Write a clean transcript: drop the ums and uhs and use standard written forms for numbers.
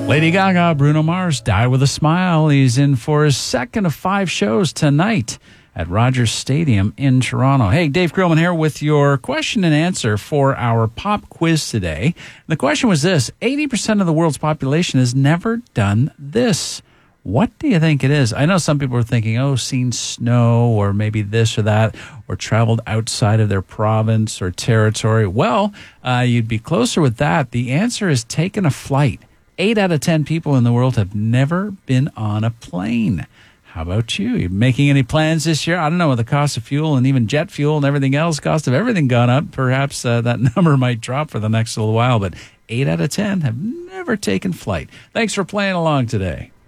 Lady Gaga, Bruno Mars, Die With a Smile. He's in for his second of 5 shows tonight at Rogers Stadium in Toronto. Hey, Dave Grillman here with your question and answer for our pop quiz today. The question was this: 80% of the world's population has never done this. What do you think it is? I know some people are thinking, seen snow or maybe this or that, or traveled outside of their province or territory. Well, you'd be closer with that. The answer is taken a flight. 8 out of 10 people in the world have never been on a plane. How about you? You making any plans this year? I don't know, with the cost of fuel and even jet fuel and everything else, cost of everything gone up. Perhaps that number might drop for the next little while, but 8 out of 10 have never taken flight. Thanks for playing along today.